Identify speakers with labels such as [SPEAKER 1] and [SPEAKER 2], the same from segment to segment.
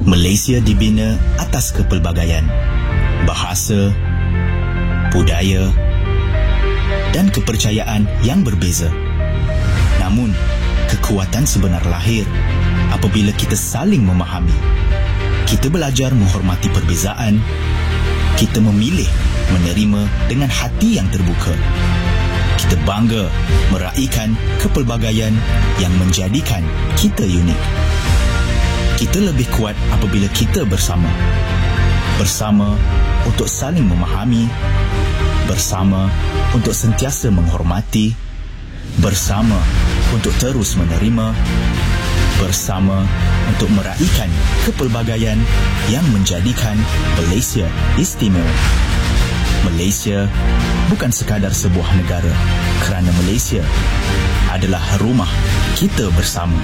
[SPEAKER 1] Malaysia dibina atas kepelbagaian bahasa, budaya dan kepercayaan yang berbeza. Namun, kekuatan sebenar lahir apabila kita saling memahami. Kita belajar menghormati perbezaan. Kita memilih menerima dengan hati yang terbuka. Kita bangga meraihkan kepelbagaian yang menjadikan kita unik. Kita lebih kuat apabila kita bersama. Bersama untuk saling memahami. Bersama untuk sentiasa menghormati. Bersama untuk terus menerima. Bersama untuk meraihkan kepelbagaian yang menjadikan Malaysia istimewa. Malaysia bukan sekadar sebuah negara, kerana Malaysia adalah rumah kita bersama.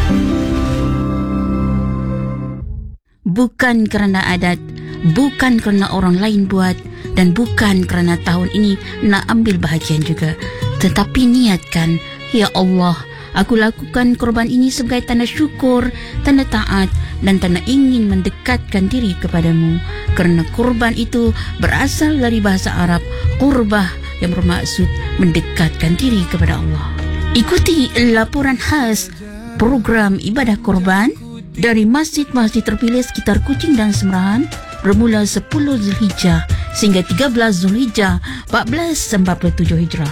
[SPEAKER 2] Bukan kerana adat, bukan kerana orang lain buat, dan bukan kerana tahun ini nak ambil bahagian juga, tetapi niatkan, ya Allah, aku lakukan korban ini sebagai tanda syukur, tanda taat dan tanda ingin mendekatkan diri kepadamu. Kerana korban itu berasal dari bahasa Arab qurbah yang bermaksud mendekatkan diri kepada Allah. Ikuti laporan khas program ibadah korban dari masjid-masjid terpilih sekitar Kuching dan Semerahan bermula 10 Zulhijjah sehingga 13 Zulhijjah 1447 Hijrah.